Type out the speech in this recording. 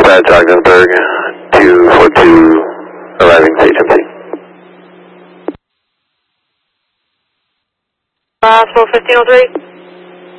Dispatch, Ogdensburg, 242, arriving to HMC. Hospital 1503.